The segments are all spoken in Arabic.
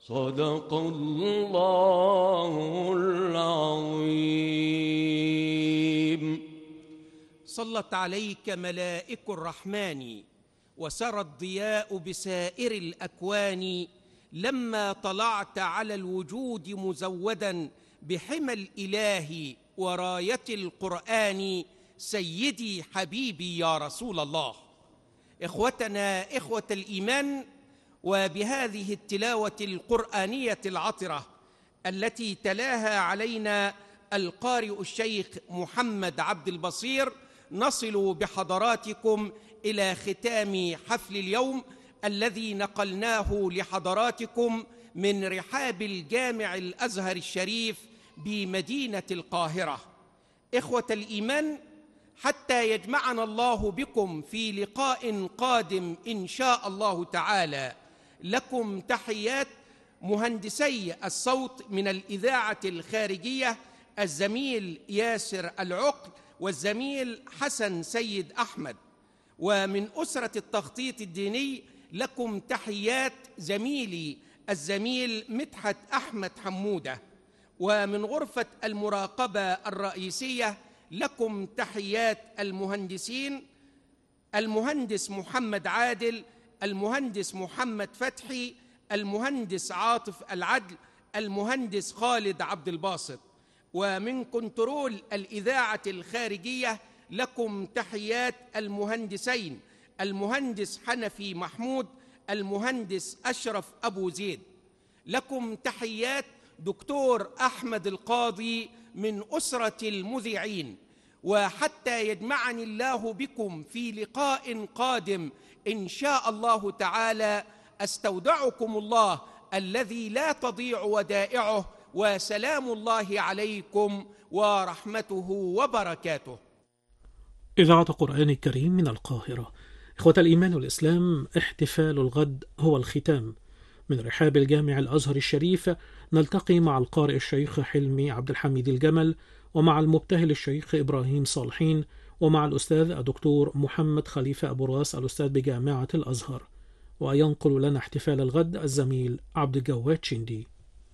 صدق الله العظيم. صلت عليك ملائك الرحمن وسرى الضياء بسائر الأكوان، لما طلعت على الوجود مزودا بحمى الإله وراية القرآن. سيدي حبيبي يا رسول الله. إخوتنا إخوة الإيمان، وبهذه التلاوة القرآنية العطرة التي تلاها علينا القارئ الشيخ محمد عبد البصير، نصل بحضراتكم إلى ختام حفل اليوم الذي نقلناه لحضراتكم من رحاب الجامع الأزهر الشريف بمدينة القاهرة. إخوة الإيمان، حتى يجمعنا الله بكم في لقاء قادم إن شاء الله تعالى، لكم تحيات مهندسي الصوت من الإذاعة الخارجية الزميل ياسر العقل والزميل حسن سيد أحمد، ومن أسرة التخطيط الديني لكم تحيات زميلي الزميل مدحت أحمد حمودة، ومن غرفة المراقبة الرئيسية لكم تحيات المهندسين: المهندس محمد عادل، المهندس محمد فتحي، المهندس عاطف العدل، المهندس خالد عبد الباسط. ومن كنترول الإذاعة الخارجية لكم تحيات المهندسين: المهندس حنفي محمود، المهندس أشرف أبو زيد. لكم تحيات دكتور أحمد القاضي من أسرة المذيعين. وحتى يجمعني الله بكم في لقاء قادم إن شاء الله تعالى، أستودعكم الله الذي لا تضيع ودائعه، وسلام الله عليكم ورحمته وبركاته. إذاعة القرآن الكريم من القاهرة. إخوة الإيمان والإسلام، احتفال الغد هو الختام. من رحاب الجامع الأزهر الشريف نلتقي مع القارئ الشيخ حلمي عبد الحميد الجمل، ومع المبتهل الشيخ إبراهيم صالحين، ومع الأستاذ الدكتور محمد خليفة أبو راس الأستاذ بجامعة الأزهر. وينقل لنا احتفال الغد الزميل عبد الجواد شندي.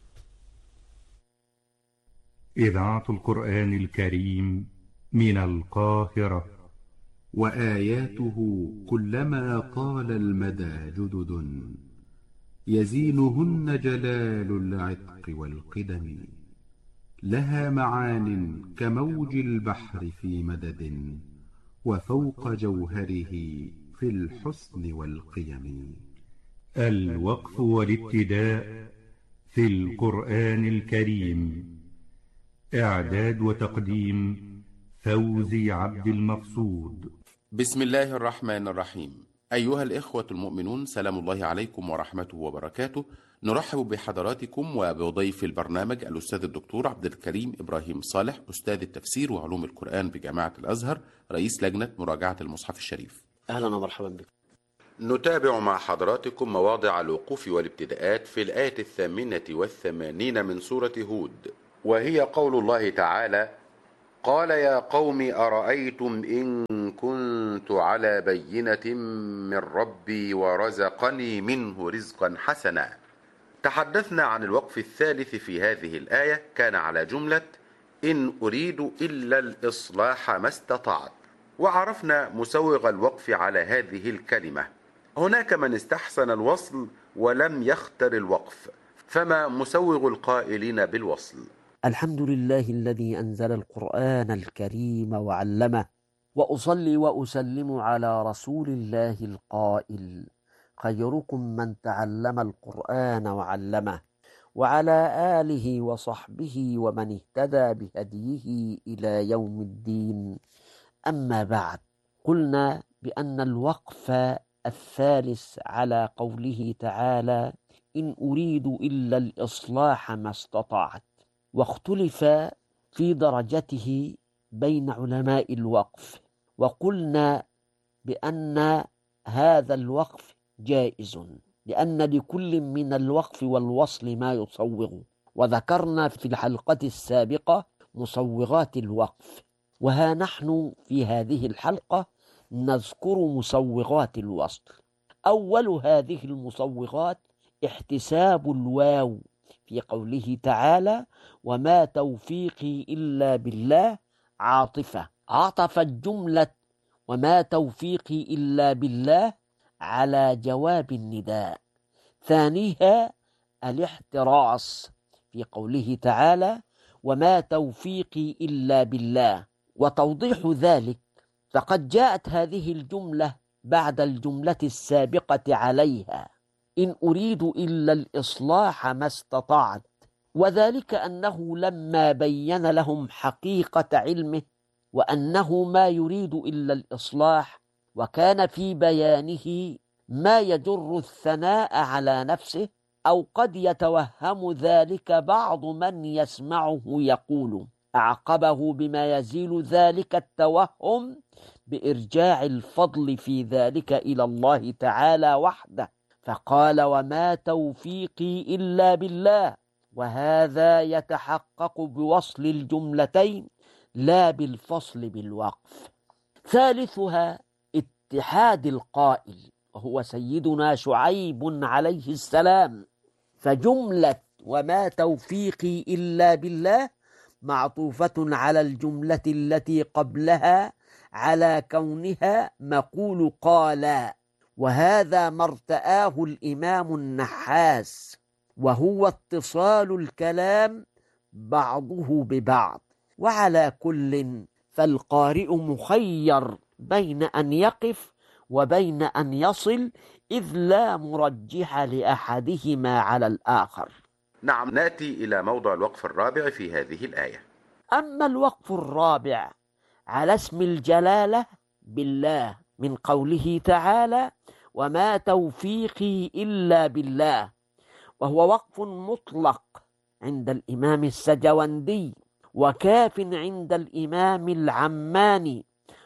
إذاعة القرآن الكريم من القاهرة. وآياته كلما طال المدى جدد، يزينهن جلال العتق والقدم. لها معان كموج البحر في مدد، وفوق جوهره في الحسن والقيم. الوقف والابتداء في القرآن الكريم. إعداد وتقديم فوزي عبد المقصود. بسم الله الرحمن الرحيم. أيها الإخوة المؤمنون، سلام الله عليكم ورحمته وبركاته. نرحب بحضراتكم وبضيف البرنامج الأستاذ الدكتور عبد الكريم إبراهيم صالح، أستاذ التفسير وعلوم القرآن بجامعة الأزهر، رئيس لجنة مراجعة المصحف الشريف. أهلا ومرحبا بك. نتابع مع حضراتكم مواضع الوقوف والابتداءات في الآية 88 من سورة هود، وهي قول الله تعالى: قال يا قوم أرأيتم إن كنت على بينة من ربي ورزقني منه رزقا حسنا. تحدثنا عن الوقف الثالث في هذه الآية، كان على جملة إن أريد إلا الإصلاح ما استطعت، وعرفنا مسوغ الوقف على هذه الكلمة. هناك من استحسن الوصل ولم يختر الوقف، فما مسوغ القائلين بالوصل؟ الحمد لله الذي أنزل القرآن الكريم وعلمه، وأصلي وأسلم على رسول الله القائل: خيركم من تعلم القرآن وعلمه، وعلى آله وصحبه ومن اهتدى بهديه إلى يوم الدين. أما بعد، قلنا بأن الوقف الثالث على قوله تعالى: إن أريد إلا الإصلاح ما استطعت، واختلف في درجته بين علماء الوقف، وقلنا بأن هذا الوقف جائز، لأن لكل من الوقف والوصل ما يصوغ، وذكرنا في الحلقة السابقة مصوغات الوقف، وها نحن في هذه الحلقة نذكر مصوغات الوصل. أول هذه المصوغات احتساب الواو في قوله تعالى وما توفيقي إلا بالله عاطفة، عطف الجملة وما توفيقي إلا بالله على جواب النداء. ثانيها الاحتراس في قوله تعالى وما توفيقي إلا بالله. وتوضيح ذلك فقد جاءت هذه الجملة بعد الجملة السابقة عليها إن أريد إلا الإصلاح ما استطعت، وذلك أنه لما بين لهم حقيقة علمه وأنه ما يريد إلا الإصلاح، وكان في بيانه ما يجر الثناء على نفسه، أو قد يتوهم ذلك بعض من يسمعه يقول، أعقبه بما يزيل ذلك التوهم بإرجاع الفضل في ذلك إلى الله تعالى وحده، فقال وما توفيقي إلا بالله، وهذا يتحقق بوصل الجملتين لا بالفصل بالوقف. ثالثها اتحاد القائل وهو سيدنا شعيب عليه السلام، فجملة وما توفيقي إلا بالله معطوفة على الجملة التي قبلها على كونها مقول قال، وهذا ما ارتآه الإمام النحاس، وهو اتصال الكلام بعضه ببعض. وعلى كل فالقارئ مخير بين أن يقف وبين أن يصل، إذ لا مرجح لأحدهما على الآخر. نعم، نأتي إلى موضع الوقف الرابع في هذه الآية. أما الوقف الرابع على اسم الجلالة بالله من قوله تعالى وما توفيقي إلا بالله، وهو وقف مطلق عند الإمام السجوندي، وكاف عند الإمام العماني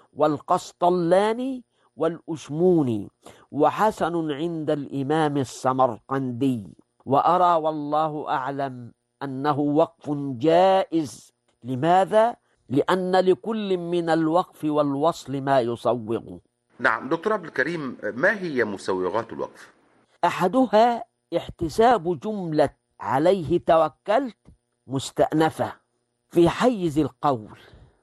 والقسطلاني والأشموني، وحسن عند الإمام السمرقندي. وأرى والله أعلم أنه وقف جائز. لماذا؟ لأن لكل من الوقف والوصل ما يصوغ. نعم دكتور عبد الكريم، ما هي مسوغات الوقف؟ أحدها احتساب جملة عليه توكلت مستأنفة في حيز القول.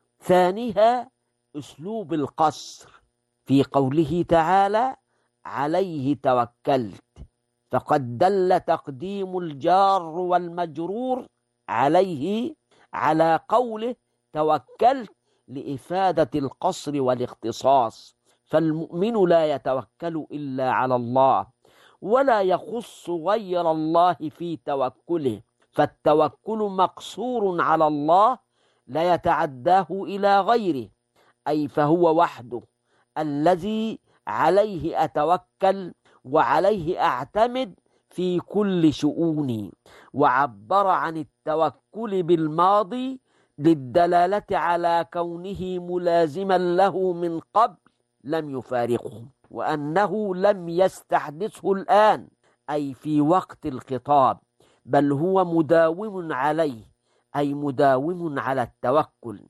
ثانيها أسلوب القصر في قوله تعالى عليه توكلت، فقد دل تقديم الجار والمجرور عليه على قوله توكلت لإفادة القصر والاختصاص، فالمؤمن لا يتوكل إلا على الله ولا يخص غير الله في توكله، فالتوكل مقصور على الله لا يتعداه إلى غيره، أي فهو وحده الذي عليه أتوكل وعليه أعتمد في كل شؤوني. وعبر عن التوكل بالماضي للدلالة على كونه ملازما له من قبل لم يفارقه، وأنه لم يستحدثه الآن أي في وقت الخطاب، بل هو مداوم عليه أي مداوم على التوكل.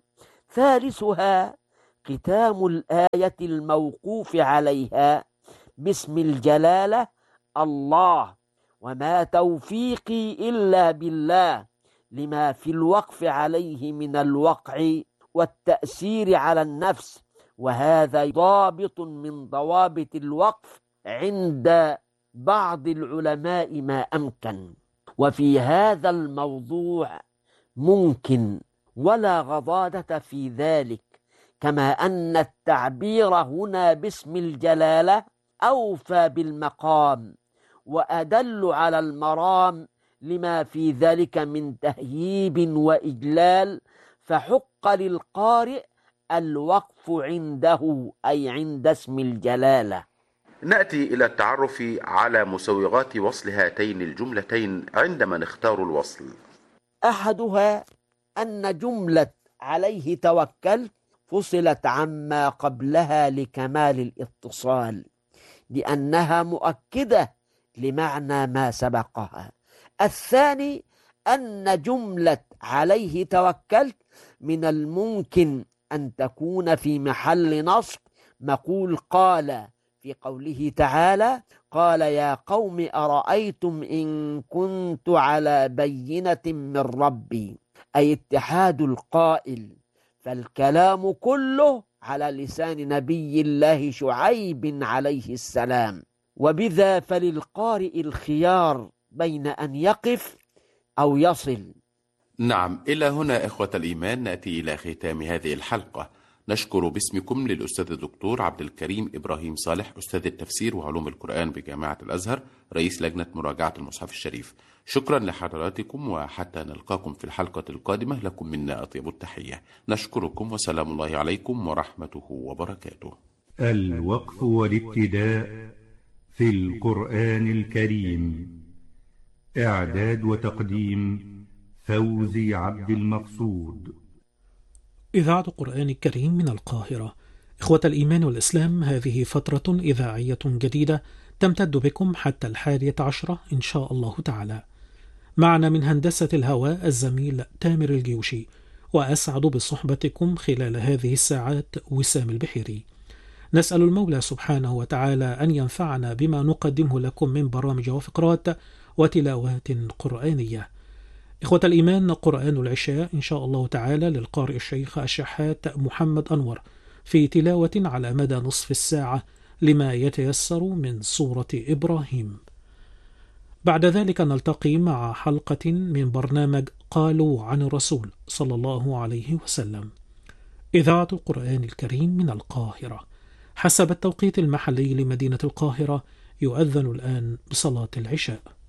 ثالثها ختام الآية الموقوف عليها باسم الجلالة الله وما توفيقي إلا بالله، لما في الوقف عليه من الوقع والتأثير على النفس، وهذا ضابط من ضوابط الوقف عند بعض العلماء ما أمكن. وفي هذا الموضوع ممكن ولا غضاضة في ذلك، كما أن التعبير هنا باسم الجلالة أوفى بالمقام وأدل على المرام لما في ذلك من تهييب وإجلال، فحق للقارئ الوقف عنده أي عند اسم الجلالة. نأتي إلى التعرف على مسوغات وصل هاتين الجملتين عندما نختار الوصل. أحدها أن جملة عليه توكلت فصلت عما قبلها لكمال الاتصال، لأنها مؤكدة لمعنى ما سبقها. الثاني أن جملة عليه توكلت من الممكن أن تكون في محل نصب مقول قال في قوله تعالى: قال يا قوم أرأيتم إن كنت على بينة من ربي، أي اتحاد القائل، فالكلام كله على لسان نبي الله شعيب عليه السلام. وبذا فللقارئ الخيار بين أن يقف أو يصل. نعم، إلى هنا إخوة الإيمان نأتي إلى ختام هذه الحلقة. نشكر باسمكم للأستاذ الدكتور عبد الكريم إبراهيم صالح، أستاذ التفسير وعلوم القرآن بجامعة الأزهر، رئيس لجنة مراجعة المصحف الشريف. شكرا لحضراتكم، وحتى نلقاكم في الحلقة القادمة لكم منا أطيب التحية. نشكركم، وسلام الله عليكم ورحمته وبركاته. الوقف والابتداء في القرآن الكريم. إعداد وتقديم فوزي عبد المقصود. إذاعة القرآن الكريم من القاهرة. إخوة الإيمان والإسلام، هذه فترة إذاعية جديدة تمتد بكم حتى 11 إن شاء الله تعالى. معنا من هندسة الهواء الزميل تامر الجيوشي، وأسعد بصحبتكم خلال هذه الساعات وسام البحيري. نسأل المولى سبحانه وتعالى أن ينفعنا بما نقدمه لكم من برامج وفقرات وتلاوات قرآنية. إخوة الإيمان، قرآن العشاء إن شاء الله تعالى للقارئ الشيخ الشحات محمد أنور في تلاوة على مدى نصف الساعة لما يتيسر من سورة إبراهيم. بعد ذلك نلتقي مع حلقة من برنامج قالوا عن الرسول صلى الله عليه وسلم. إذاعة القرآن الكريم من القاهرة. حسب التوقيت المحلي لمدينة القاهرة يؤذن الآن بصلاة العشاء.